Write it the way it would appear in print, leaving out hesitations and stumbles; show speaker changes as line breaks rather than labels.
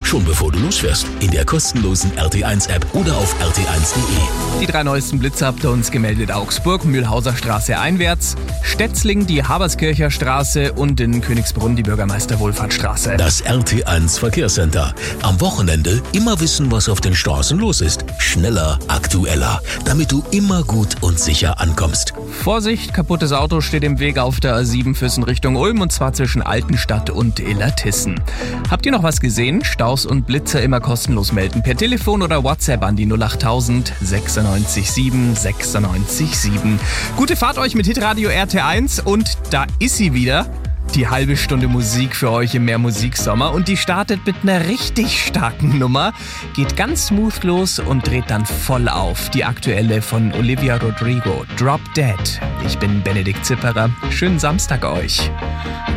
Schon bevor du losfährst. In der kostenlosen RT1-App oder auf rt1.de.
Die 3 neuesten Blitze habt ihr uns gemeldet. Augsburg, Mühlhauser Straße einwärts, Stetzling die Haberskircher Straße und in Königsbrunn die Bürgermeister-Wohlfahrtsstraße.
Das RT1 Verkehrscenter. Am Wochenende immer wissen, was auf den Straßen los ist. Schneller, aktueller, damit du immer gut und sicher ankommst.
Vorsicht, kaputtes Auto steht im Weg auf der A7 Füssen Richtung Ulm und zwar zwischen Altenstadt und Illertissen. Habt ihr noch was gesehen? Staus und Blitze immer kostenlos melden. Per Telefon oder WhatsApp an die 08000 96 7 96 7. Gute Fahrt euch mit Hitradio RT1 und da ist sie wieder. Die halbe Stunde Musik für euch im Mehrmusiksommer und die startet mit einer richtig starken Nummer, geht ganz smooth los und dreht dann voll auf. Die aktuelle von Olivia Rodrigo, Drop Dead. Ich bin Benedikt Zipperer. Schönen Samstag euch.